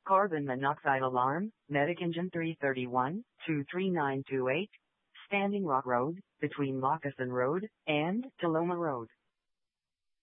Carbon monoxide alarm, Medic Engine 331, 23928, Standing Rock Road, between Moccasin Road and Taloma Road.